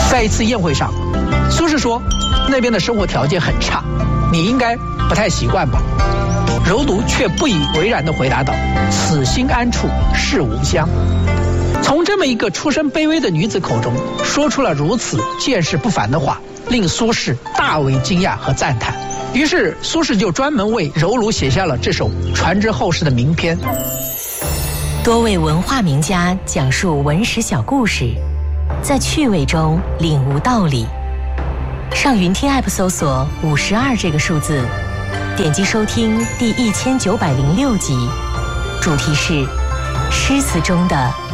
在一次宴会上，苏轼说那边的生活条件很差，你应该不太习惯吧？柔独却不以为然地回答道：此心安处是吾乡。从这么一个出身卑微的女子口中说出了如此见识不凡的话，令苏轼大为惊讶和赞叹。于是苏轼就专门为柔儒写下了这首传之后世的名篇。 多位文化名家讲述文史小故事，在趣味中领悟道理。上云听 App 搜索52这个数字，点击收听第1906集，主题是诗词中的